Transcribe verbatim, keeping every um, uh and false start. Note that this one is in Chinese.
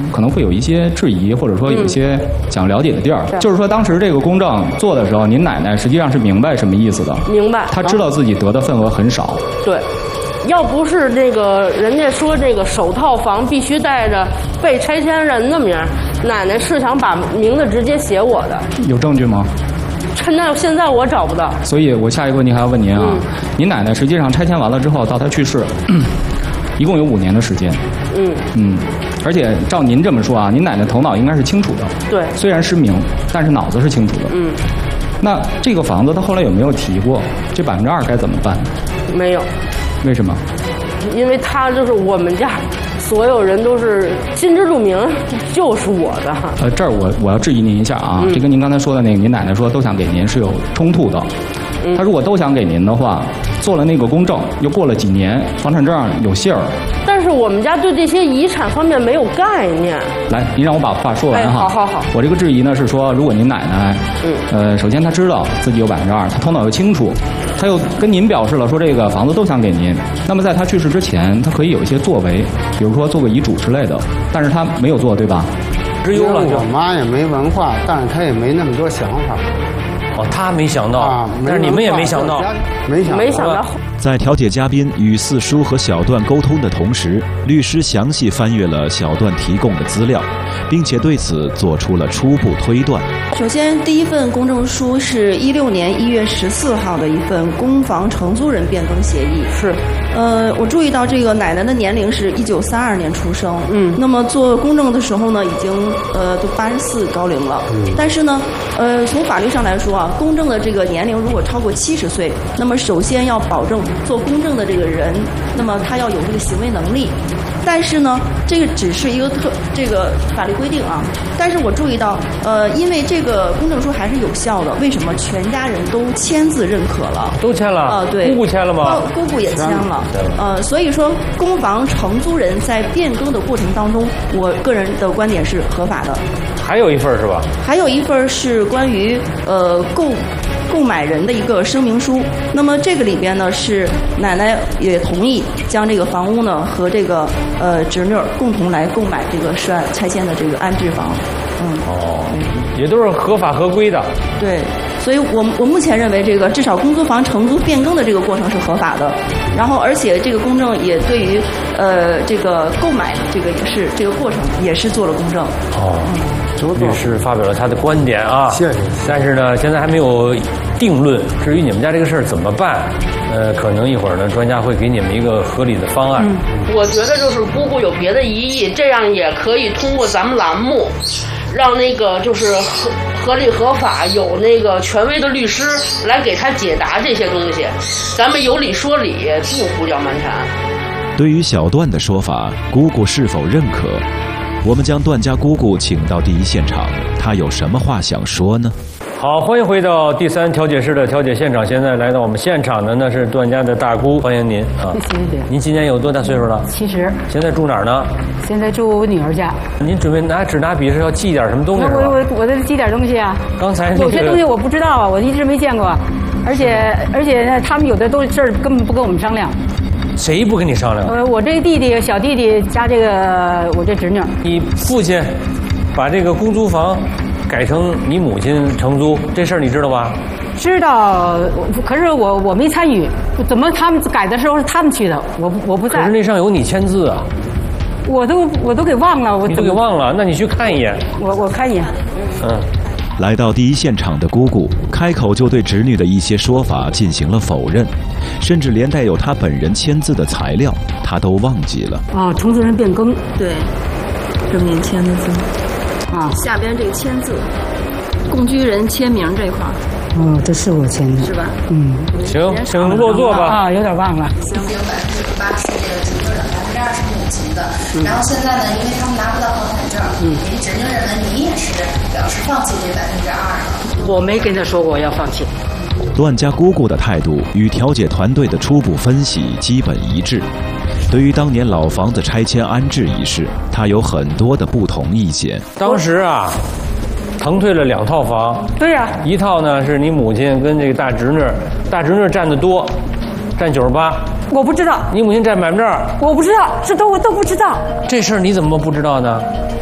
可能会有一些质疑，或者说有一些想了解的地儿。 嗯、 就是说，当时这个公证做的时候，您奶奶实际上是明白什么意思的？ 明白。 她知道自己得的份额很少。 对。要不是这个人家说这个首套房必须带着被拆迁人的名，奶奶是想把名字直接写我的。 有证据吗？ 那现在我找不到。 所以我下一个问题还要问您啊，嗯、您奶奶实际上拆迁完了之后到她去世，一共有五年的时间。 嗯嗯，而且照您这么说啊，您奶奶头脑应该是清楚的。 对， 虽然失明，但是脑子是清楚的。 嗯。 那这个房子她后来有没有提过这百分之二该怎么办？ 没有。 为什么？ 因为他就是我们家所有人都是心知肚明，就是我的。 呃，这儿我我要质疑您一下啊， 嗯、 这跟您刚才说的那个，您奶奶说都想给您是有冲突的。 嗯、 他如果都想给您的话，做了那个公证，又过了几年，房产证有信儿。 但是我们家对这些遗产方面没有概念。 来，您让我把话说完哈。 哎、好好好。 我这个质疑呢是说，如果您奶奶， 嗯， 呃，首先她知道自己有百分之二，她头脑又清楚，她又跟您表示了说这个房子都想给您，那么在她去世之前，她可以有一些作为，比如说做个遗嘱之类的，但是她没有做，对吧？ 因为我妈也没文化，但是她也没那么多想法。 哦，他没想到， 啊、 但是你们也没想到， 没想没想到。 在调解嘉宾与四叔和小段沟通的同时，律师详细翻阅了小段提供的资料，并且对此做出了初步推断。 首先，第一份公证书是一六年一月十四号的一份公房承租人变更协议。 是， 呃，我注意到这个奶奶的年龄是一九三二年出生， 嗯， 那么做公证的时候呢，已经呃都八十四高龄了， 嗯， 但是呢，呃，从法律上来说啊，公证的这个年龄如果超过七十岁，那么首先要保证做公证的这个人，那么他要有这个行为能力。但是呢，这个只是一个特这个法律规定啊。但是我注意到，呃，因为这个公证书还是有效的，为什么全家人都签字认可了？ 都签了啊、 呃？对， 姑姑签了吗？ 姑姑也签了。呃，所以说公房承租人在变更的过程当中，我个人的观点是合法的。 还有一份是吧？ 还有一份是关于呃购。购买人的一个声明书，那么这个里边呢是奶奶也同意将这个房屋呢和这个呃侄女共同来购买这个涉案拆迁的这个安置房，嗯， 哦，也都是合法合规的。 对，所以我我目前认为这个至少公租房承租变更的这个过程是合法的，然后而且这个公证也对于呃这个购买这个也是这个过程也是做了公证。 哦。嗯律师发表了他的观点啊， 谢谢。 但是呢，现在还没有定论。至于你们家这个事儿怎么办，呃，可能一会儿呢，专家会给你们一个合理的方案。 嗯，我觉得就是姑姑有别的疑义，这样也可以通过咱们栏目，让那个就是合合理合法、有那个权威的律师来给他解答这些东西。咱们有理说理，不胡搅蛮缠。 对于小段的说法，姑姑是否认可？我们将段家姑姑请到第一现场，她有什么话想说呢？ 好，欢迎回到第三调解室的调解现场。现在来到我们现场的呢是段家的大姑，欢迎您啊！ 谢谢。 您今年有多大岁数了？ 七十。 现在住哪儿呢？ 现在住我女儿家。 您准备拿纸拿笔是要记点什么东西？ 我我我得记点东西啊。 刚才、那个、有些东西我不知道啊，我一直没见过，而且而且呢，他们有的都事儿根本不跟我们商量。 谁不跟你商量？ 呃，我这个弟弟、小弟弟加这个我这侄女。 你父亲把这个公租房改成你母亲承租，这事儿你知道吧？ 知道，可是我我没参与，怎么他们改的时候是他们去的，我我不在。 可是那上有你签字啊。 我都我都给忘了，我你都给忘了，那你去看一眼。 我我看一眼。 嗯。 来到第一现场的姑姑开口就对侄女的一些说法进行了否认，甚至连带有她本人签字的材料她都忘记了。 啊，承租人变更， 对，正面签的字， 啊， 下边这个签字，共居人签名这块儿。 哦，这是我签的， 是吧？ 嗯， 行，请落座吧。 啊，有点忘了。 已经百分之八是这个承租人，百分之二是母亲的。嗯、然后现在呢，因为他们拿不到房产证，嗯，您侄女认为您也是表示放弃这百分之二了。 我没跟他说过我要放弃。 段家姑姑的态度与调解团队的初步分析基本一致。对于当年老房子拆迁安置一事，她有很多的不同意见。 当时啊。腾退了两套房， 对呀、啊， 一套呢是你母亲跟这个大侄女，大侄女占的多，占九十八。 我不知道， 你母亲占百分之二， 我不知道，这都我都不知道。 这事儿你怎么不知道呢？